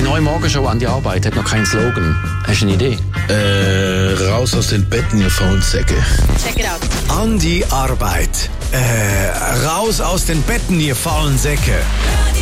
neue Morgenshow an die Arbeit hat noch keinen Slogan. Hast du eine Idee? Raus aus den Betten, ihr faulen Säcke. Check it out. An die Arbeit. Raus aus den Betten, ihr faulen Säcke.